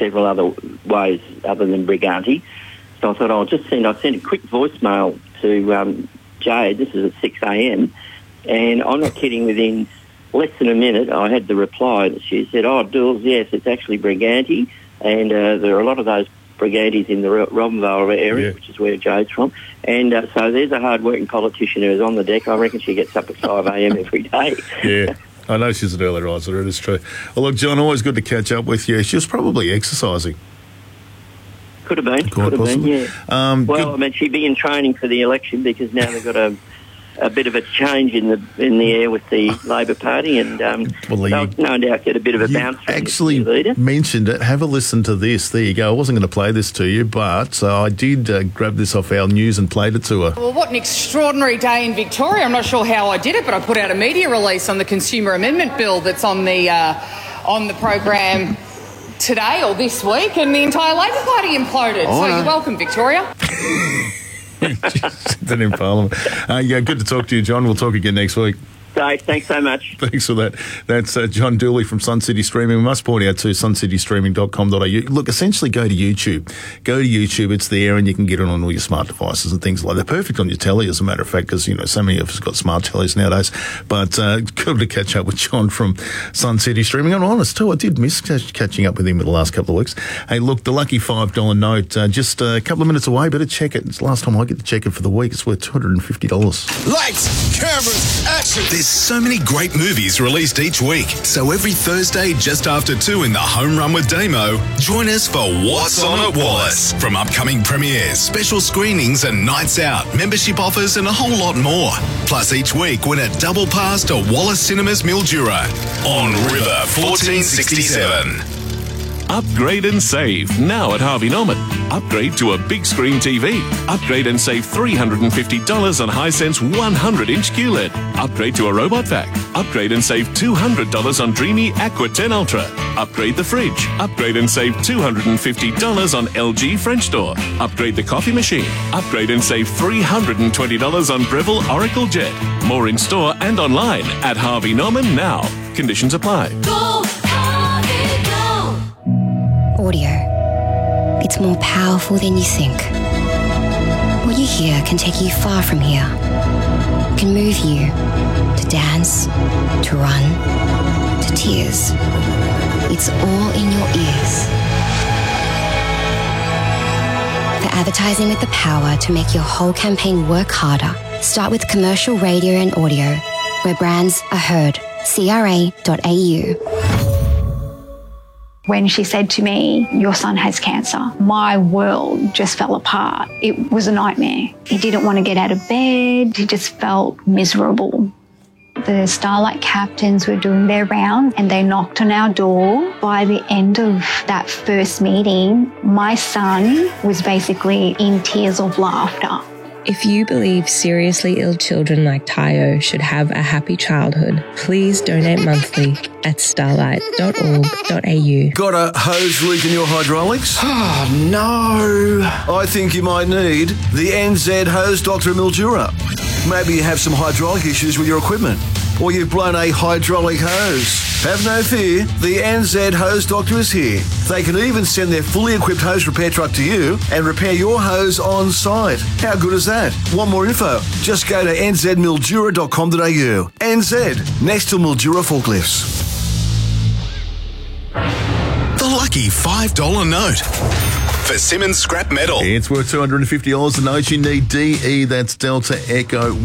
several other ways other than Briganti. So I thought I sent a quick voicemail to Jade. This is at 6 a.m. And I'm not kidding, within less than a minute I had the reply. She said, Dools, yes, it's actually Briganti. And there are a lot of those Brigantis in the Robinvale area, which is where Jade's from. And so there's a hard-working politician who's on the deck. I reckon she gets up at 5 a.m. every day. Yeah. I know she's an early riser, it is true. Well, look, John, always good to catch up with you. She was probably exercising. Could have been, yeah. I mean, she'd be in training for the election because now they've got a bit of a change in the air with the Labor Party, and they'll no doubt get a bit of a bounce from actually the leader. Mentioned it. Have a listen to this. There you go. I wasn't going to play this to you, but I did grab this off our news and played it to her. Well, what an extraordinary day in Victoria. I'm not sure how I did it, but I put out a media release on the Consumer Amendment Bill that's on the program today or this week, and the entire Labor Party imploded. So you're welcome, Victoria. Then in Parliament. Good to talk to you, John. We'll talk again next week. Dave, thanks so much. Thanks for that. That's John Dooley from Sun City Streaming. We must point out to suncitystreaming.com.au. Look, essentially go to YouTube. Go to YouTube. It's there, and you can get it on all your smart devices and things like that. Perfect on your telly, as a matter of fact, because, so many of us got smart tellies nowadays. But good to catch up with John from Sun City Streaming. I'm honest, too, I did miss catching up with him in the last couple of weeks. Hey, look, the lucky $5 note, just a couple of minutes away. Better check it. It's the last time I get to check it for the week. It's worth $250. Lights, cameras, action. There's so many great movies released each week. So every Thursday, just after 2 in the Home Run with Damo, join us for What's On at Wallace. From upcoming premieres, special screenings and nights out, membership offers and a whole lot more. Plus each week, win a double pass to Wallace Cinemas Mildura on River 1467. Upgrade and save now at Harvey Norman. Upgrade to a big screen TV. Upgrade and save $350 on Hisense 100-inch QLED. Upgrade to a robot vac. Upgrade and save $200 on Dreamy Aqua 10 Ultra. Upgrade the fridge. Upgrade and save $250 on LG French door. Upgrade the coffee machine. Upgrade and save $320 on Breville Oracle Jet. More in store and online at Harvey Norman now. Conditions apply. Audio. It's more powerful than you think. What you hear can take you far from here. Can move you to dance, to run, to tears. It's all in your ears. For advertising with the power to make your whole campaign work harder, start with commercial radio and audio, where brands are heard. CRA.au. When she said to me, "Your son has cancer," my world just fell apart. It was a nightmare. He didn't want to get out of bed. He just felt miserable. The Starlight captains were doing their round and they knocked on our door. By the end of that first meeting, my son was basically in tears of laughter. If you believe seriously ill children like Tayo should have a happy childhood, please donate monthly at starlight.org.au. Got a hose leak in your hydraulics? Oh, no. I think you might need the NZ Hose Doctor Mildura. Maybe you have some hydraulic issues with your equipment, or you've blown a hydraulic hose. Have no fear, the NZ Hose Doctor is here. They can even send their fully equipped hose repair truck to you and repair your hose on site. How good is that? Want more info? Just go to nzmildura.com.au. NZ, next to Mildura forklifts. The lucky $5 note. For Simmons Scrap Metal. It's worth $250 a note. You need DE, that's Delta Echo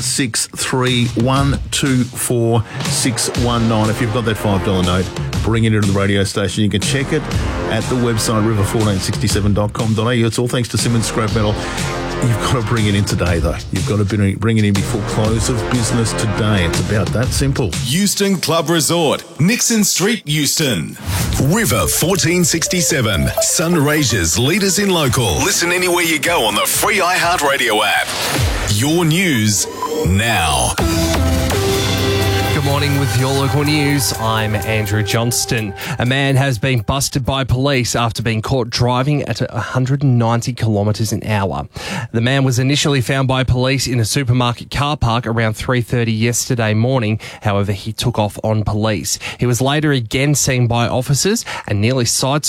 163124619. If you've got that $5 note, bring it into the radio station. You can check it at the website river1467.com.au. It's all thanks to Simmons Scrap Metal. You've got to bring it in today, though. You've got to bring it in before close of business today. It's about that simple. Euston Club Resort, Nixon Street, Euston. River 1467, Sunraysia's leaders in local. Listen anywhere you go on the free iHeartRadio app. Your news now. Good morning with your local news. I'm Andrew Johnston. A man has been busted by police after being caught driving at 190 kilometres an hour. The man was initially found by police in a supermarket car park around 3:30 yesterday morning. However, he took off on police. He was later again seen by officers and nearly sideswiped the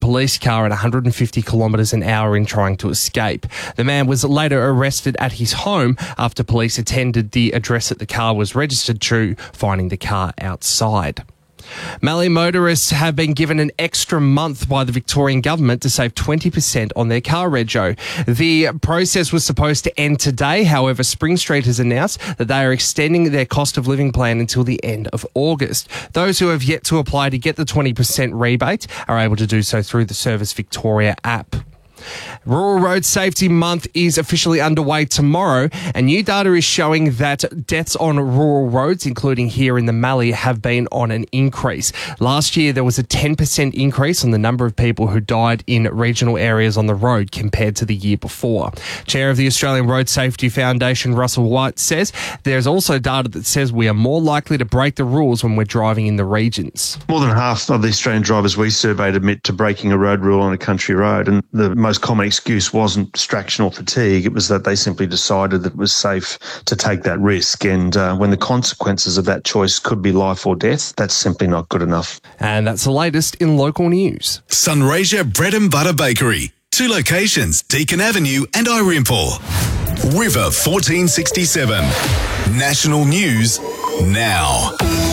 police car at 150 kilometres an hour in trying to escape. The man was later arrested at his home after police attended the address that the car was registered to, finding the car outside. Mallee motorists have been given an extra month by the Victorian government to save 20% on their car rego. The process was supposed to end today. However, Spring Street has announced that they are extending their cost of living plan until the end of August. Those who have yet to apply to get the 20% rebate are able to do so through the Service Victoria app. Rural Road Safety Month is officially underway tomorrow, and new data is showing that deaths on rural roads, including here in the Mallee, have been on an increase. Last year, there was a 10% increase on the number of people who died in regional areas on the road compared to the year before. Chair of the Australian Road Safety Foundation, Russell White, says there's also data that says we are more likely to break the rules when we're driving in the regions. More than half of the Australian drivers we surveyed admit to breaking a road rule on a country road, and the most common excuse wasn't distraction or fatigue. It was that they simply decided that it was safe to take that risk. And when the consequences of that choice could be life or death, that's simply not good enough. And that's the latest in local news. Sunraysia Bread and Butter Bakery. 2 locations, Deakin Avenue and Irimple. River 1467. National news now.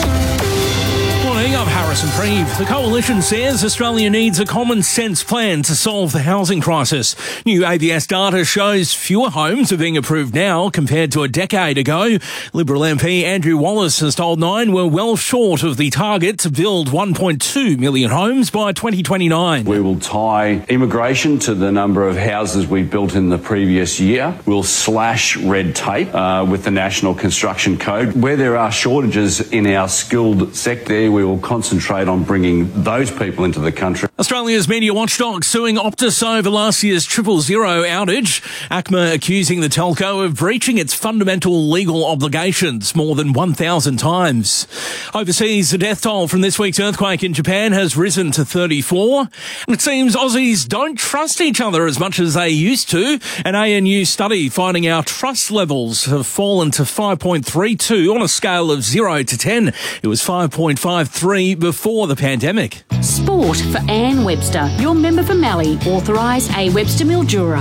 I'm Harrison Preeve. The Coalition says Australia needs a common sense plan to solve the housing crisis. New ABS data shows fewer homes are being approved now compared to a decade ago. Liberal MP Andrew Wallace has told Nine we're well short of the target to build 1.2 million homes by 2029. We will tie immigration to the number of houses we built in the previous year. We'll slash red tape with the National Construction Code. Where there are shortages in our skilled sector, we will concentrate on bringing those people into the country. Australia's media watchdog suing Optus over last year's 000 outage. ACMA accusing the telco of breaching its fundamental legal obligations more than 1,000 times. Overseas, the death toll from this week's earthquake in Japan has risen to 34. And it seems Aussies don't trust each other as much as they used to. An ANU study finding our trust levels have fallen to 5.32 on a scale of 0 to 10. It was 5.53 before the pandemic. Sport for Anne Webster, your member for Mallee, authorised A. Webster Mildura.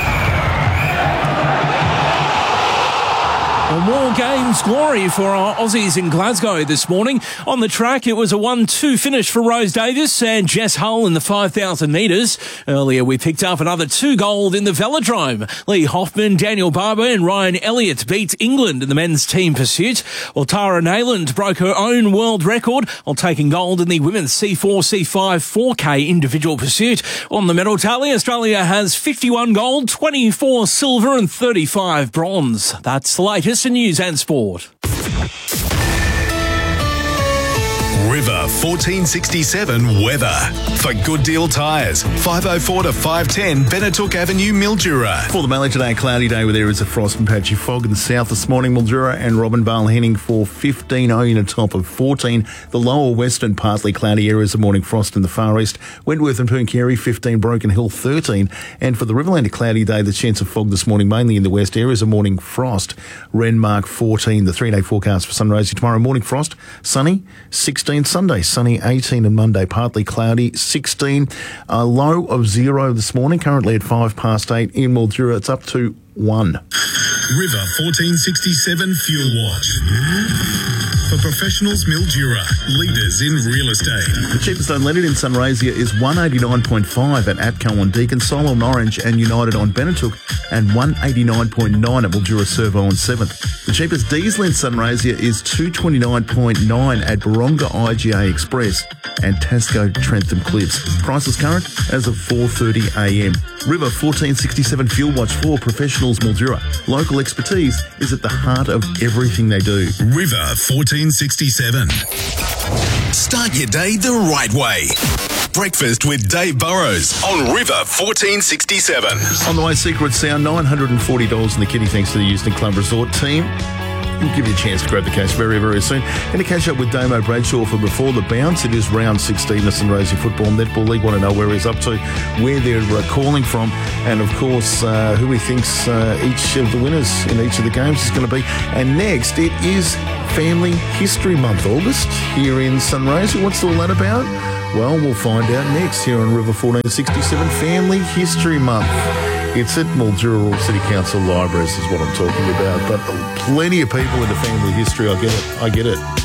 Well, more games glory for our Aussies in Glasgow this morning. On the track, it was a 1-2 finish for Rose Davis and Jess Hull in the 5,000 metres. Earlier, we picked up another 2 gold in the velodrome. Lee Hoffman, Daniel Barber and Ryan Elliott beat England in the men's team pursuit, while Tara Nayland broke her own world record while taking gold in the women's C4, C5, 4K individual pursuit. On the medal tally, Australia has 51 gold, 24 silver and 35 bronze. That's the latest in news and sport. River 1467 weather. For Good Deal Tyres, 504 to 510 Benetook Avenue, Mildura. For the Mallee today, cloudy day with areas of frost and patchy fog in the south this morning. Mildura and Robinvale heading for 15, Oyen a top of 14. The lower western partly cloudy areas of morning frost in the far east. Wentworth and Pooncarie 15, Broken Hill 13. And for the Riverland, a cloudy day, the chance of fog this morning mainly in the west. Areas of morning frost. Renmark 14. The 3-day forecast for Sunraysia tomorrow. Morning frost, sunny 16. Sunday, sunny 18, and Monday partly cloudy 16. A low of 0 this morning, currently at 8:05 in Mildura. It's up to 1. River 1467 Fuel Watch. For professionals, Mildura, leaders in real estate. The cheapest unleaded in Sunraysia is $189.5 at Atco on Deakin, Sol on Orange and United on Benetook, and $189.9 at Mildura Servo on 7th. The cheapest diesel in Sunraysia is $229.9 at Baronga IGA Express and Tasco Trentham Cliffs. Prices current as of 4:30am. River 1467 Fuel Watch for professionals, Mildura. Local expertise is at the heart of everything they do. River 1467. Start your day the right way. Breakfast with Dave Burrows on River 1467. On the way, Secret Sound, $940 in the kitty thanks to the Euston Club Resort team. We'll give you a chance to grab the cash very, very soon. And to catch up with Damo Bradshaw for Before the Bounce. It is round 16 of the Sunraysia Football Netball League. Want to know where he's up to, where they're calling from, and of course who he thinks each of the winners in each of the games is going to be. And next, it is Family History Month, August, here in Sunraysia. What's all that about? Well, we'll find out next here on River 1467 Family History Month. It's at Mildura City Council Libraries is what I'm talking about, but plenty of people into family history. I get it.